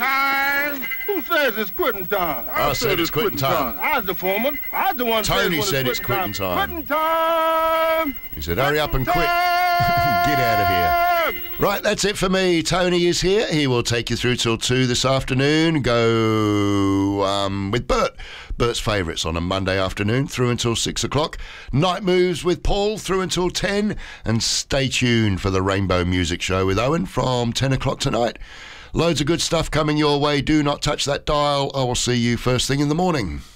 time. Who says it's quitting time? I said it's quitting time. I was the foreman. I was the one Tony said it's quitting time. Quitting time. He said, hurry up and quit. Get out of here. Right, that's it for me. Tony is here. He will take you through till 2 this afternoon. Go with Bert. Bert's favourites on a Monday afternoon through until 6 o'clock. Night Moves with Paul through until 10. And stay tuned for the Rainbow Music Show with Owen from 10 o'clock tonight. Loads of good stuff coming your way. Do not touch that dial. I will see you first thing in the morning.